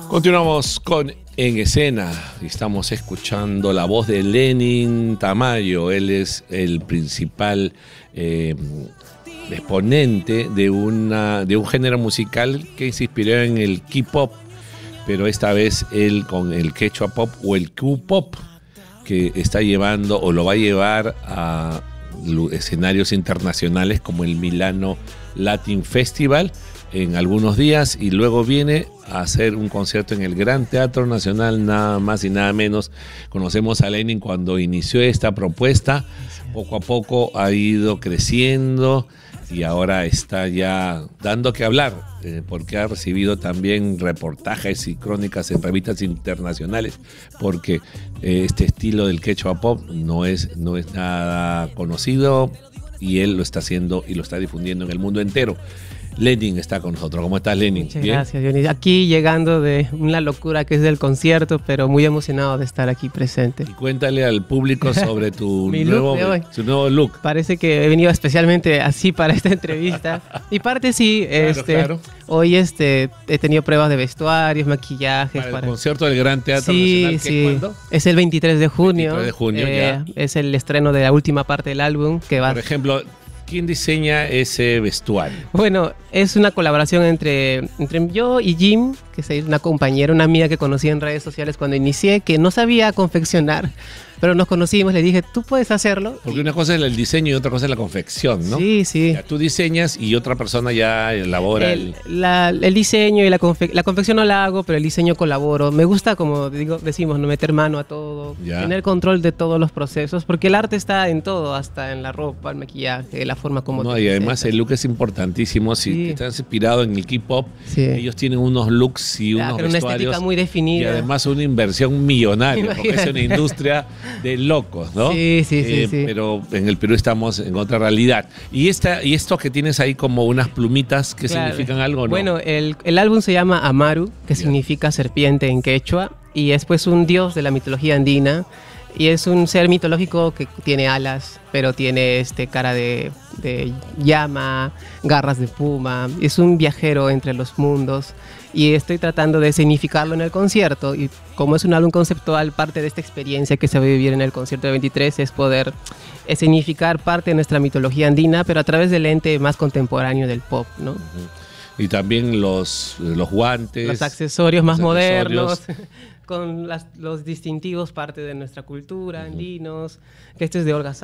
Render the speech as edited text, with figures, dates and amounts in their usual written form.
Continuamos con En Escena. Estamos escuchando la voz de Lenin Tamayo. Él es el principal exponente de un género musical que se inspiró en el K-pop, pero esta vez él con el Quechua Pop o el Q-pop, que está llevando o lo va a llevar a escenarios internacionales como el Milano Latin Festival en algunos días, y luego viene a hacer un concierto en el Gran Teatro Nacional, nada más y nada menos. Conocemos a Lenin cuando inició esta propuesta, poco a poco ha ido creciendo y ahora está ya dando que hablar, porque ha recibido también reportajes y crónicas en revistas internacionales, porque este estilo del Quechua Pop no es nada conocido y él lo está haciendo y lo está difundiendo en el mundo entero. Lenin está con nosotros. ¿Cómo estás, Lenin? Muchas gracias, Johnny. Aquí llegando de una locura que es del concierto, pero muy emocionado de estar aquí presente. Y cuéntale al público sobre tu nuevo look. Parece que he venido especialmente así para esta entrevista. Y parte sí, claro. Hoy he tenido pruebas de vestuarios, maquillajes. Para el concierto del Gran Teatro Nacional. Sí. ¿Cuándo? Es el 23 de junio. 23 de junio, ya. Es el estreno de la última parte del álbum que va. Por ejemplo, ¿quién diseña ese vestuario? Bueno, es una colaboración entre yo y Jim, que es una compañera, una amiga que conocí en redes sociales cuando inicié, que no sabía confeccionar, pero nos conocimos, le dije, ¿tú puedes hacerlo? Porque una cosa es el diseño y otra cosa es la confección, ¿no? Sí, sí. Ya, tú diseñas y otra persona ya elabora el diseño y la confección no la hago, pero el diseño colaboro. Me gusta, como decimos, no meter mano a todo, tener control de todos los procesos, porque el arte está en todo, hasta en la ropa, el maquillaje, la forma como y además el look es importantísimo. Si estás inspirado en el K-pop, ellos tienen unos looks y unos vestuarios, una estética muy definida. Y además una inversión millonaria, porque es una industria de locos, ¿no? Sí. Pero en el Perú estamos en otra realidad. Y esto que tienes ahí como unas plumitas, ¿qué significan algo, no? Bueno, el álbum se llama Amaru, que significa serpiente en quechua, y es pues un dios de la mitología andina. Y es un ser mitológico que tiene alas, pero tiene cara de llama, garras de puma. Es un viajero entre los mundos y estoy tratando de significarlo en el concierto. Y como es un álbum conceptual, parte de esta experiencia que se va a vivir en el concierto de 23 es poder significar parte de nuestra mitología andina, pero a través del lente más contemporáneo del pop, ¿no? Y también los guantes. Los accesorios más modernos. Con los distintivos, parte de nuestra cultura, andinos, que esto es de Olga